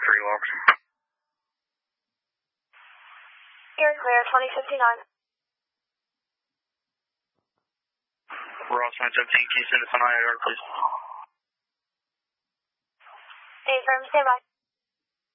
3 logs. You're clear, 2059. Ross 917, can you send us an IR, please? Affirm, stand by.